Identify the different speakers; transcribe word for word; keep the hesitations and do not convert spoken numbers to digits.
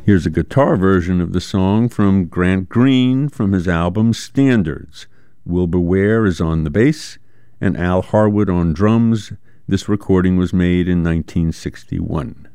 Speaker 1: Here's a guitar version of the song from Grant Green from his album Standards. Wilbur Ware is on the bass and Al Harwood on drums. This recording was made in nineteen sixty-one.